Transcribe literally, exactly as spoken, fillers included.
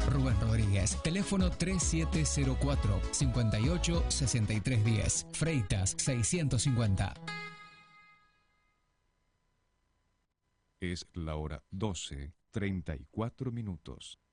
Rubén Rodríguez. Teléfono tres siete cero cuatro, cinco ocho, seis tres uno cero. Freitas seiscientos cincuenta. Es la hora doce, treinta y cuatro minutos.